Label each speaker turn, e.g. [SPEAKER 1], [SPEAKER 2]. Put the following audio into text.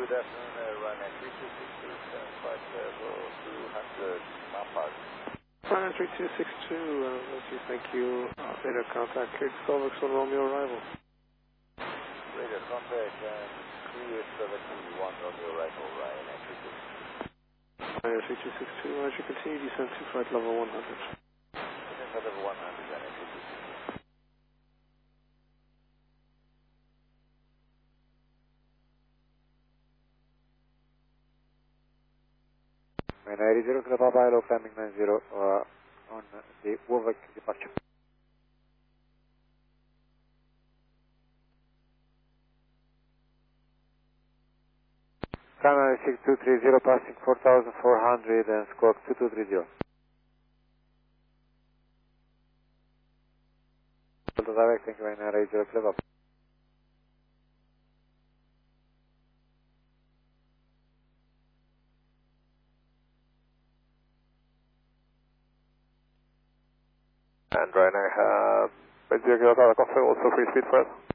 [SPEAKER 1] Good afternoon, Ryanair 3262, flight level 200, Mapag.
[SPEAKER 2] Ryanair 3262, thank you. Radar contact, Kate Solvex on Romeo arrival.
[SPEAKER 1] Radio contact and clear 71 Romeo arrival, Ryanair 3262.
[SPEAKER 2] Ryanair 3262, Roger, continue descent to flight level 100.
[SPEAKER 1] Flight level 100, Ryanair 3262.
[SPEAKER 3] Ryanair 80 Papa Hello, climbing 90 on the Warwick departure. Ryanair 6230 passing 4400 and squawk 2230. Delta directing Ryanair 80 Papa.
[SPEAKER 4] And Ryanair 80 Papa confirm also free speed for us.